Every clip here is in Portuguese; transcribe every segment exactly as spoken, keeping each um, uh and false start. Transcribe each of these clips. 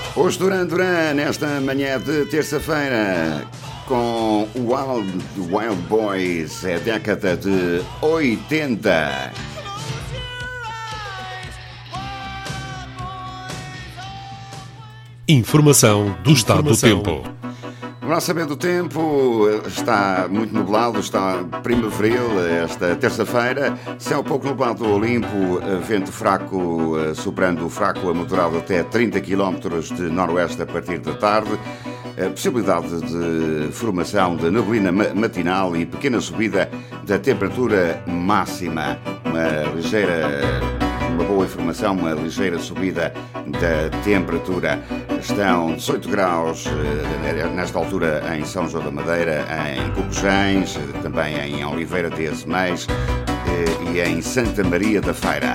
Os Duran Duran, nesta manhã de terça-feira, com o Wild, Wild Boys, é década de oitenta. Informação do estado do tempo. Vamos saber do tempo. Está muito nublado, está primaveril esta terça-feira. Céu pouco nublado ao limpo, vento fraco, soprando fraco a moderado até trinta quilómetros de noroeste a partir da tarde. Possibilidade de formação de neblina matinal e pequena subida da temperatura máxima. Uma ligeira... Uma boa informação, uma ligeira subida da temperatura. Estão dezoito graus nesta altura em São João da Madeira, em Cocujães, também em Oliveira de Azeméis e em Santa Maria da Feira.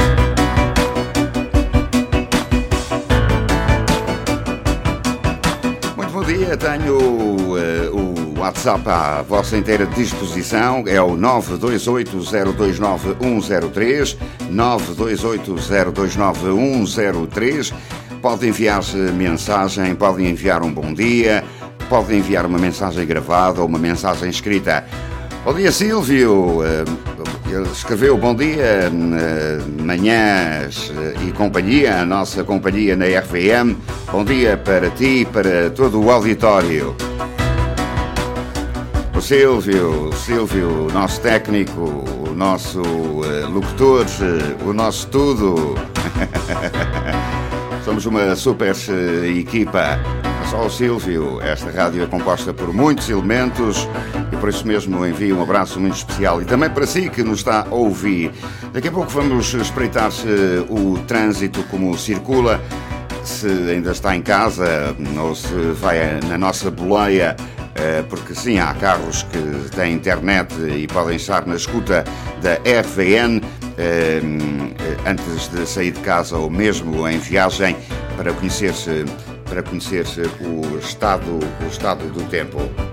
Muito bom dia, tenho uh, o WhatsApp à vossa inteira disposição, é o nove dois oito zero dois nove um zero três, nove dois oito zero dois nove um zero três. Pode enviar mensagem, pode enviar um bom dia, pode enviar uma mensagem gravada ou uma mensagem escrita. Bom dia, Silvio. Ele escreveu bom dia, manhãs e companhia, a nossa companhia na R V M. Bom dia para ti e para todo o auditório. O Silvio, Silvio, nosso técnico, o nosso uh, locutor, uh, o nosso tudo. Somos uma super uh, equipa. Só o Silvio. Esta rádio é composta por muitos elementos e por isso mesmo envio um abraço muito especial. E também para si que nos está a ouvir. Daqui a pouco vamos espreitar se o trânsito como circula, se ainda está em casa ou se vai na nossa boleia. Porque sim, há carros que têm internet e podem estar na escuta da R V N eh, antes de sair de casa ou mesmo em viagem para conhecer-se, para conhecer-se o estado, o estado do tempo.